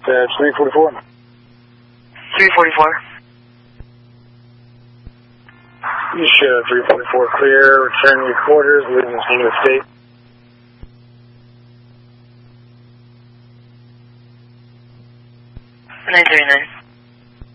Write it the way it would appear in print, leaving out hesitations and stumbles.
344. 344. You should 344 clear. Return your quarters. Leaving the scene of the state. Nine 39.